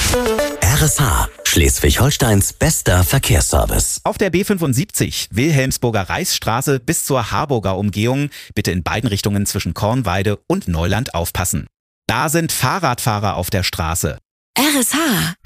RSH, Schleswig-Holsteins bester Verkehrsservice. Auf der B75 Wilhelmsburger Reichsstraße bis zur Harburger Umgehung bitte in beiden Richtungen zwischen Kornweide und Neuland aufpassen. Da sind Fahrradfahrer auf der Straße. RSH.